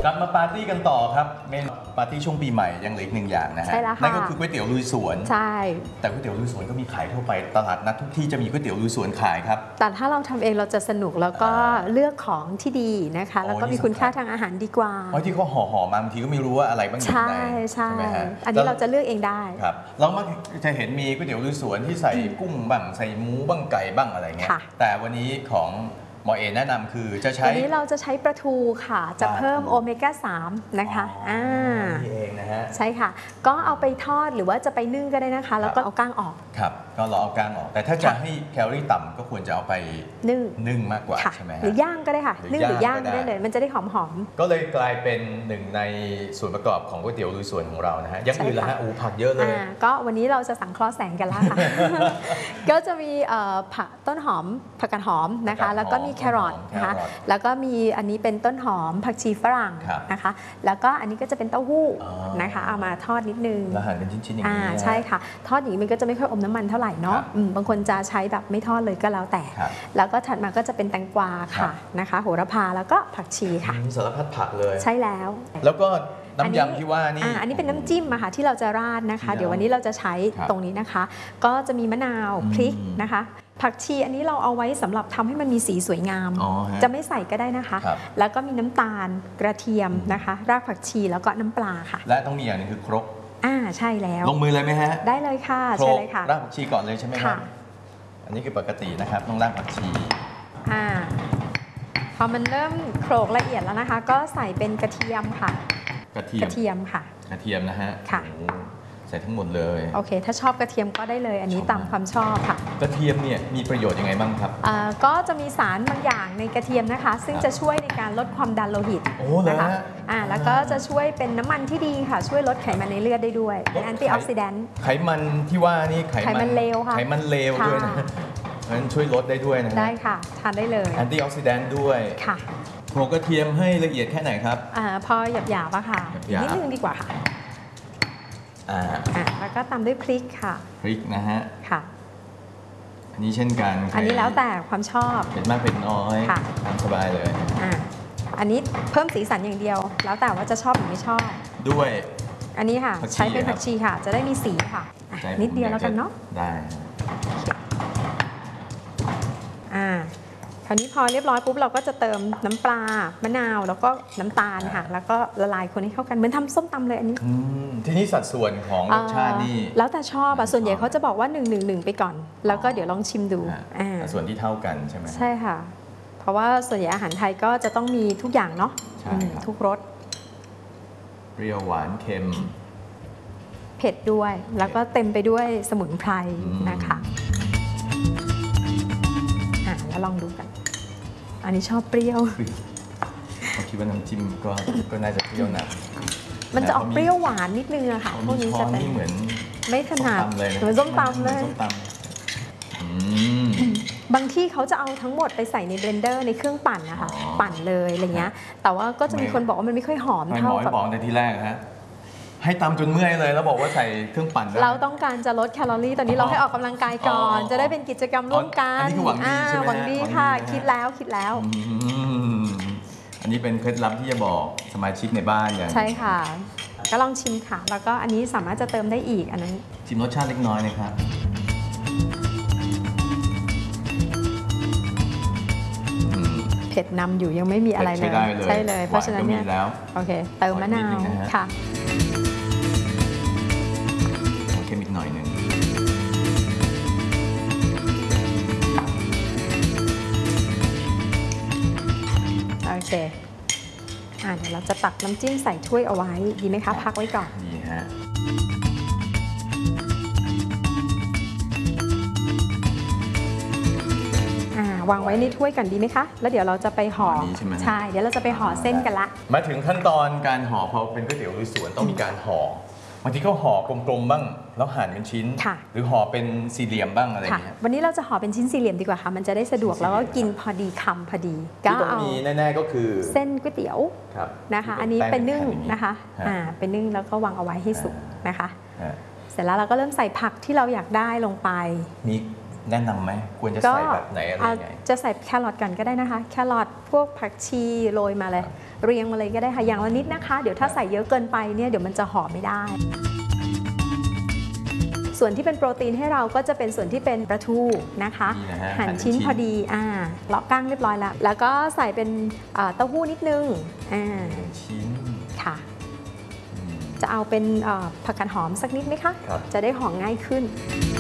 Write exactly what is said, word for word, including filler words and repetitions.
ลับมาปาร์ตี้กันต่อครับเมนูปาร์ตี้ช่วงปีใหม่ยังเหลืออีกหนึ่งอย่างนะฮะนั่นก็คือก๋วยเตี๋ยวลุยสวนใช่แต่ก๋วยเตี๋ยวลุยสวนก็มีขายทั่วไปตลาดนัดทุกที่จะมีก๋วยเตี๋ยวลุยสวนขายครับแต่ถ้าเราทำเองเราจะสนุกแล้วก็เลือกของที่ดีนะคะแล้วก็มีคุณค่าทางอาหารดีกว่าเพราะที่เขาห่อๆมาบางทีก็ไม่รู้ว่าอะไรบ้างอยู่ในใช่ใช่อันนี้เราจะเลือกเองได้ครับเรามักจะเห็นมีก๋วยเตี๋ยวลุยสวนที่ใส่กุ้งบ้างใส่หมูบ้างไก่บ้างอะไรเงี้ยแต่วันนี้ของหมอเอแนะนำคือจะใช้วันนี้เราจะใช้ปลาทูค่ะจะเพิ่มโอเมก้าสามนะคะอ่านี่เองนะฮะใช่ค่ะก็เอาไปทอดหรือว่าจะไปนึ่งก็ได้นะคะแล้วก็เอาก้างออกครับก็เราเอาก้างออกแต่ถ้าจะให้แคลอรี่ต่ำก็ควรจะเอาไปนึ่งนึ่งมากกว่าใช่ไหมหรือย่างก็ได้ค่ะนึ่งหรือย่างได้เลยมันจะได้หอมๆก็เลยกลายเป็นหนึ่งในส่วนประกอบของก๋วยเตี๋ยวลุยสวนของเรานะฮะอย่างอื่นละฮะอู้ผักเยอะเลยก็วันนี้เราจะสังเคราะห์แสงกันแล้วค่ะก็จะมีผักต้นหอมผักกาดหอมนะคะแล้วก็มีแครอทนะคะแล้วก็มีอันนี้เป็นต้นหอมผักชีฝรั่งนะคะแล้วก็อันนี้ก็จะเป็นเต้าหู้นะคะเอามาทอดนิดนึงแล้วหั่นเป็นชิ้นๆอย่างนี้ใช่ค่ะทอดอย่างนี้มันก็จะไม่ค่อยอมน้ำมันเท่าไหร่เนาะบางคนจะใช้แบบไม่ทอดเลยก็แล้วแต่แล้วก็ถัดมาก็จะเป็นแตงกวาค่ะนะคะโหระพาแล้วก็ผักชีค่ะสารพัดผักเลยใช่แล้วแล้วก็น้ำยำที่ว่านี่อันนี้เป็นน้ำจิ้มอะค่ะที่เราจะราดนะคะเดี๋ยววันนี้เราจะใช้ตรงนี้นะคะก็จะมีมะนาวพริกนะคะผักชีอันนี้เราเอาไว้สำหรับทำให้มันมีสีสวยงามจะไม่ใส่ก็ได้นะคะแล้วก็มีน้ำตาลกระเทียมนะคะรากผักชีแล้วก็น้ำปลาค่ะและต้องมีอย่างนึงคือครกอ่าใช่แล้วลงมือเลยไหมฮะได้เลยค่ะใช่เลยค่ะรากผักชีก่อนเลยใช่ไหมครับอันนี้คือปกตินะครับต้องรากผักชีอ่าพอมันเริ่มโขลกละเอียดแล้วนะคะก็ใส่เป็นกระเทียมค่ะกระเทียมกระเทียมค่ะกระเทียมนะฮะค่ะใส่ทั้งหมดเลยโอเคถ้าชอบกระเทียมก็ได้เลยอันนี้ตามความชอบค่ะกระเทียมเนี่ยมีประโยชน์ยังไงบ้างครับก็จะมีสารบางอย่างในกระเทียมนะคะซึ่งจะช่วยในการลดความดันโลหิตนะคะอ่าแล้วก็จะช่วยเป็นน้ำมันที่ดีค่ะช่วยลดไขมันในเลือดได้ด้วยเป็นแอนตี้ออกซิแดนต์ไขมันที่ว่านี่ไขมันเลวค่ะไขมันเลวด้วยนะมันช่วยลดได้ด้วยนะได้ค่ะทานได้เลยแอนตี้ออกซิแดนต์ด้วยค่ะโขลกกระเทียมให้ละเอียดแค่ไหนครับอ่าพอหยาบๆอะค่ะนิดนึงดีกว่าค่ะอ่าแล้วก็ตามด้วยพริกค่ะพริกนะฮะค่ะอันนี้เช่นกันอันนี้แล้วแต่ความชอบเผ็ดมากเผ็ดน้อยตามสบายเลยอ่าอันนี้เพิ่มสีสันอย่างเดียวแล้วแต่ว่าจะชอบหรือไม่ชอบด้วยอันนี้ค่ะใช้เป็นผักชีค่ะจะได้มีสีค่ะนิดเดียวแล้วกันเนาะได้อ่าคราวนี้พอเรียบร้อยปุ๊บเราก็จะเติมน้ำปลามะนาวแล้วก็น้ำตาลค่ะแล้วก็ละลายคนให้เข้ากันเหมือนทำส้มตำเลยอันนี้ทีนี้สัดส่วนของรสชาตินี่แล้วแต่ชอบอ่ะส่วนใหญ่เขาจะบอกว่าหนึ่งหนึ่งหนึ่งไปก่อนแล้วก็เดี๋ยวลองชิมดูส่วนที่เท่ากันใช่ไหมใช่ค่ะเพราะว่าส่วนใหญ่อาหารไทยก็จะต้องมีทุกอย่างเนาะทุกรสเปรี้ยวหวานเค็มเผ็ดด้วยแล้วก็เต็มไปด้วยสมุนไพรนะคะอ่ะแล้วลองดูกันอันนี้ชอบเปรี้ยวผมคิดว่าน้ำจิ้มก็ก็น่าจะเปรี้ยวหนักมันจะออกเปรี้ยวหวานนิดนึงอะค่ะพวกนี้จะเป็นเหมือนไม่ถนัดเหมือนส้มตำเลยบางที่เขาจะเอาทั้งหมดไปใส่ในเบลนเดอร์ในเครื่องปั่นนะคะปั่นเลยอะไรเงี้ยแต่ว่าก็จะมีคนบอกว่ามันไม่ค่อยหอมเท่ากับบอกในที่แรกฮะให้ตำจนเมื่อยเลยแล้วบอกว่าใส่เครื่องปั่นเราต้องการจะลดแคลอรี่ตอนนี้เราให้ออกกำลังกายก่อนจะได้เป็นกิจกรรมร่วมกันอันนี้คือหวังดีใช่ไหมหวังดีค่ะคิดแล้วคิดแล้วอันนี้เป็นเคล็ดลับที่จะบอกสมาชิกในบ้านอย่างใช่ค่ะก็ลองชิมค่ะแล้วก็อันนี้สามารถจะเติมได้อีกอันนั้นชิมรสชาติเล็กน้อยนะครับเผ็ดนำอยู่ยังไม่มีอะไรเลยใช่เลยเพราะฉะนั้นเนี่ยโอเคเติมมะนาวค่ะเค็มอีกหน่อยหนึ่งโอเคอ่าเดี๋ยวเราจะตักน้ำจิ้มใส่ถ้วยเอาไว้ดีไหมคะพักไว้ก่อนดีฮะวางไว้ในถ้วยกันดีไหมคะแล้วเดี๋ยวเราจะไปห่อใช่เดี๋ยวเราจะไปห่อเส้นกันละมาถึงขั้นตอนการห่อพอเป็นก๋วยเตี๋ยวลุยสวนต้องมีการห่อบางทีก็ห่อกลมๆบ้างแล้วหั่นเป็นชิ้นหรือห่อเป็นสี่เหลี่ยมบ้างอะไรอย่างเงี้ยวันนี้เราจะห่อเป็นชิ้นสี่เหลี่ยมดีกว่าค่ะมันจะได้สะดวกแล้วก็กินพอดีคำพอดีก็เอามีแน่ๆก็คือเส้นก๋วยเตี๋ยวนะคะอันนี้เป็นนึ่งนะคะอ่าเป็นนึ่งแล้วก็วางเอาไว้ให้สุกนะคะเสร็จแล้วเราก็เริ่มใส่ผักที่เราอยากได้ลงไปมีแนะนำไหมควรจะใส่แบบไหนอะไรยังไงจะใส่แครอทกันก็ได้นะคะแครอทพวกผักชีโรยมาเลยเรียงมาเลยก็ได้ค่ะอย่างละนิดนะคะเดี๋ยวถ้าใส่เยอะเกินไปเนี่ยเดี๋ยวมันจะห่อไม่ได้ส่วนที่เป็นโปรตีนให้เราก็จะเป็นส่วนที่เป็นปลาทูนะคะหั่นชิ้นพอดีอ่าเลาะก้างเรียบร้อยแล้วแล้วก็ใส่เป็นเต้าหู้นิดนึงอ่าชิ้นค่ะจะเอาเป็นผักกาดหอมสักนิดไหมคะจะได้ห่อง่ายขึ้น